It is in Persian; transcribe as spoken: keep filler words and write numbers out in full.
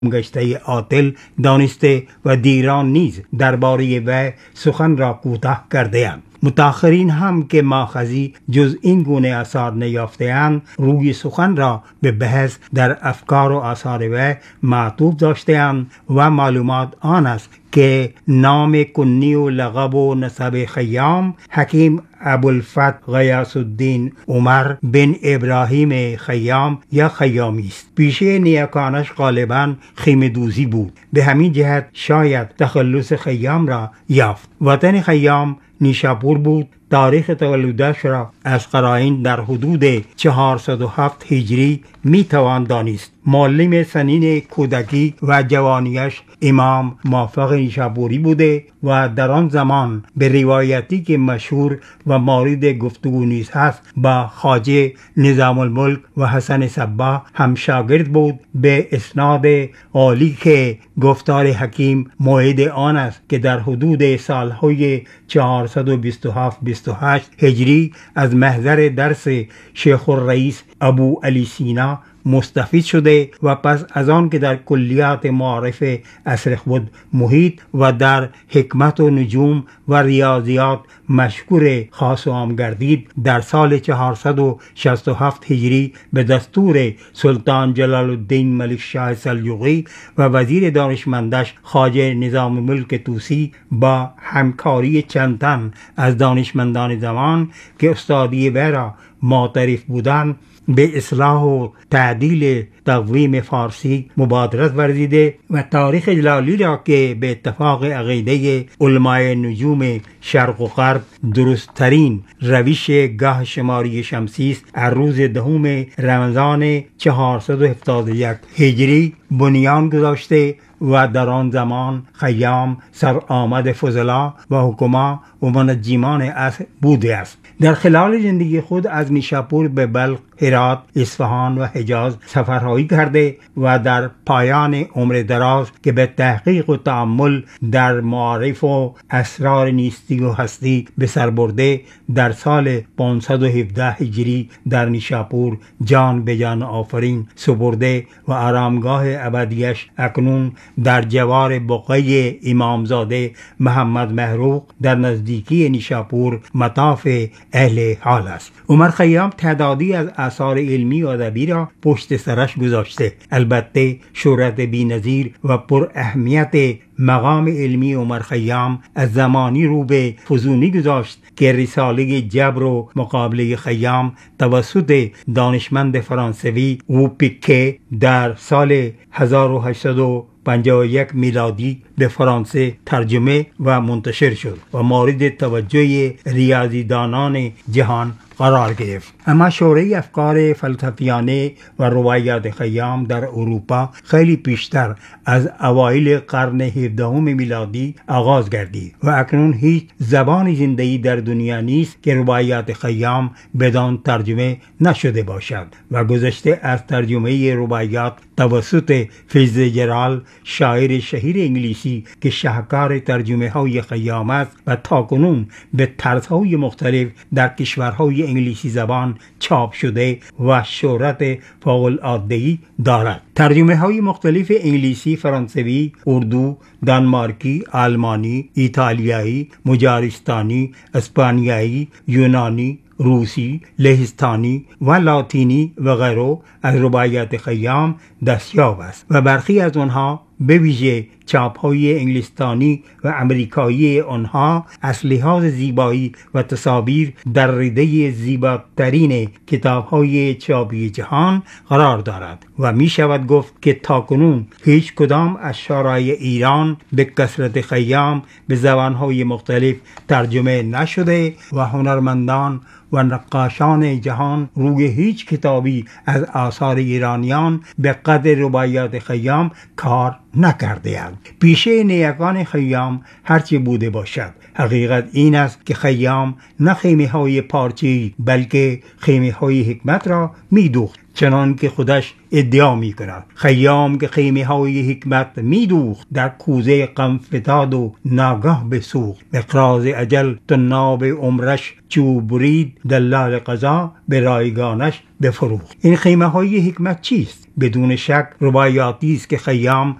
گشته عاطل دانسته و دیگران نیز درباره وی سخن را کوتاه کرده‌اند. متأخرین هم که ماخذی جز این گونه آثار نیافته‌اند روی سخن را به بحث در افکار و آثار وی معطوف داشته‌اند و معلومات آن است که نام کنی و لقب و نسب خیام حکیم ابوالفتح غیاث الدین عمر بن ابراهیم خیام یا خیامی است. پیشه نیاکانش غالباً خیمه دوزی بود. به همین جهت شاید تخلص خیام را یافت. وطن خیام نیشاپور بود. تاریخ تولدش را از قرائن در حدود چهارصد و هفت هجری می توان دانست. معلم سنین کودکی و جوانیش امام موفق نیشاپوری بوده و در آن زمان به روایتی که مشهور و مورد گفتگو نیز هست با خواجه نظام الملک و حسن صباح هم شاگرد بود. به اسناد عالی که گفتار حکیم موعد آن است که در حدود سالهای چهارصد و بیست و هفت بیست و هشت هجری از محضر درس شیخ الرئیس ابو علی سینا مستفید شده و پس از آن که در کلیات معارف عصر خود محیط و در حکمت و نجوم و ریاضیات مشکور خاص و عام گردید، در سال چهارصد و شصت و هفت هجری به دستور سلطان جلال الدین ملک شاه سلجوقی و وزیر دانشمندش خواجه نظام الملک طوسی با همکاری چند تن از دانشمندان زمان که استادی وی را معترف بودند به اصلاح و تعدیل تقویم فارسی مبادرت ورزیده و تاریخ جلالی را که به اتفاق عقیده علمای نجوم شرق و غرب درستترین روش گاه شماری شمسی است، از روز دهم رمضان چهارصد و هفتاد و یک هجری بنیان گذاشته و در آن زمان خیام سرآمد فضلا و حکما و منجمان اصل بوده است. در خلال زندگی خود از نیشاپور به بلخ، هرات، اصفهان و حجاز سفرهایی کرده و در پایان عمر دراز که به تحقیق و تأمل در معارف و اسرار نیستی و هستی به سر برده، در سال پانصد و هفده هجری در نیشاپور جان به جان آفرین سپرده و آرامگاه ابدیش اکنون در جوار بقعه امامزاده محمد محروق در نزدیکی نیشاپور مطاف اهل حال است. عمر خیام تعدادی از آثار علمی و ادبی را پشت سرش گذاشته. البته شهرت بی‌نظیر و پر اهمیت مقام علمی عمر خیام از زمانی رو به فزونی گذاشت که رساله جبر و مقابله خیام توسط دانشمند فرانسوی او پیکه در سال هزار و هشتصد و پنجاه و یک میلادی به فرانسه ترجمه و منتشر شد و مورد توجه ریاضیدانان جهان قرار گرفت. اما شهره افکار فلسفیانه و روایات خیام در اروپا خیلی پیشتر از اوایل قرن هفدهم میلادی آغاز گردید و اکنون هیچ زبان زنده‌ای در دنیا نیست که روایات خیام بدان ترجمه نشده باشد و گذشته از ترجمه روایات توسط فیتزجرالد شاعر شهیر انگلیسی که شاهکار ترجمه های خیام است و تاکنون به طرزهای مختلف در کشورهای انگلیسی زبان چاپ شده و شهرت فوق‌العاده‌ای دارد. ترجمه های مختلف انگلیسی، فرانسوی، اردو، دانمارکی، آلمانی، ایتالیایی، مجارستانی، اسپانیایی، یونانی، روسی، لهستانی و لاتینی و غیره از روایات خیام دستیاب است و برخی از آنها به ویژه چاپ‌های انگلستانی و امریکایی آنها از لحاظ زیبایی و تصاویر در رده زیباترین کتاب‌های چاپی جهان قرار دارد و می شود گفت که تاکنون هیچ کدام از شعرای ایران به کثرت خیام به زبان‌های مختلف ترجمه نشده و هنرمندان و نقاشان جهان روی هیچ کتابی از آثار ایرانیان به قدر روایات خیام کار نکرده‌اند. پیشه نیکان خیام هرچی بوده باشد، حقیقت این است که خیام نه خیمه های پارچه‌ای بلکه خیمه های حکمت را می دوخت، چنان که خودش ادعا می کند. خیام که خیمه های حکمت می دوخت در کوزه غم فتاد و ناگاه بسوخت. مقراض اجل طناب عمرش چوب برید، دلال قضا به رایگانش بفروخت. این خیمه های حکمت چیست؟ بدون شک رباعیاتی است که خیام